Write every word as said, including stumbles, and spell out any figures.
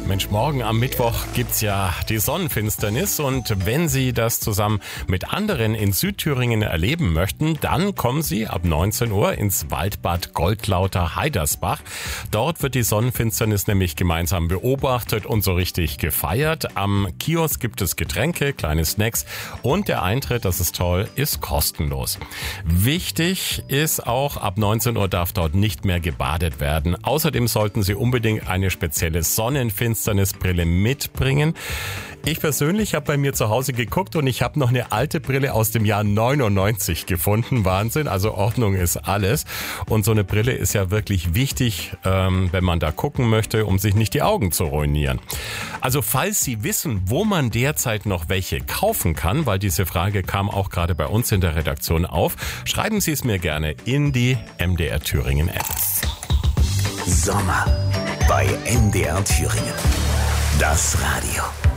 Mensch, morgen am Mittwoch gibt's ja die Sonnenfinsternis und wenn Sie das zusammen mit anderen in Südthüringen erleben möchten, dann kommen Sie ab neunzehn Uhr ins Waldbad Goldlauter-Heidersbach. Dort wird die Sonnenfinsternis nämlich gemeinsam beobachtet und so richtig gefeiert. Am Kiosk gibt es Getränke, kleine Snacks und der Eintritt, das ist toll, ist kostenlos. Wichtig ist auch, ab neunzehn Uhr darf dort nicht mehr gebadet werden. Außerdem sollten Sie unbedingt eine spezielle Sonnenfinsternisbrille mitbringen. Ich persönlich habe bei mir zu Hause geguckt und ich habe noch eine alte Brille aus dem Jahr neunundneunzig gefunden. Wahnsinn, also Ordnung ist alles. Und so eine Brille ist ja wirklich wichtig, ähm, wenn man da gucken möchte, um sich nicht die Augen zu ruinieren. Also falls Sie wissen, wo man derzeit noch welche kaufen kann, weil diese Frage kam auch gerade bei uns in der Redaktion auf, schreiben Sie es mir gerne in die M D R Thüringen App. Sommer bei M D R Thüringen. Das Radio.